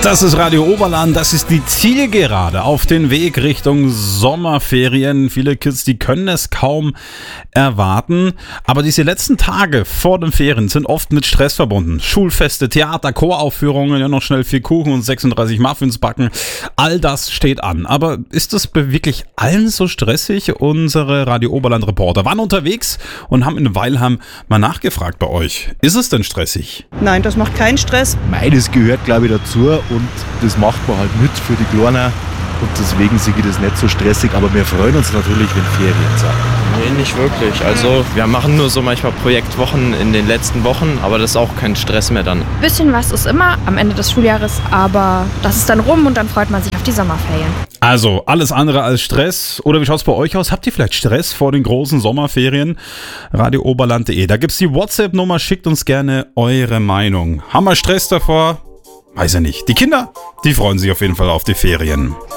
Das ist Radio Oberland, das ist die Zielgerade auf den Weg Richtung Sommerferien. Viele Kids, die können es kaum erwarten, aber diese letzten Tage vor den Ferien sind oft mit Stress verbunden. Schulfeste, Theater, Choraufführungen, ja noch schnell 4 Kuchen und 36 Muffins backen, all das steht an. Aber ist das bei wirklich allen so stressig? Unsere Radio Oberland Reporter waren unterwegs und haben in Weilheim mal nachgefragt bei euch. Ist es denn stressig? Nein, das macht keinen Stress. Das gehört, glaube ich, dazu und das macht man halt mit für die Kleinen und deswegen sehe ich das nicht so stressig, aber wir freuen uns natürlich, wenn Ferien sind. Nee, nicht wirklich. Also wir machen nur so manchmal Projektwochen in den letzten Wochen, aber das ist auch kein Stress mehr dann. Ein bisschen was ist immer am Ende des Schuljahres, aber das ist dann rum und dann freut man sich auf die Sommerferien. Also alles andere als Stress. Oder wie schaut es bei euch aus? Habt ihr vielleicht Stress vor den großen Sommerferien? radiooberland.de. Da gibt es die WhatsApp-Nummer. Schickt uns gerne eure Meinung. Haben wir Stress davor? Weiß ich nicht. Die Kinder, die freuen sich auf jeden Fall auf die Ferien.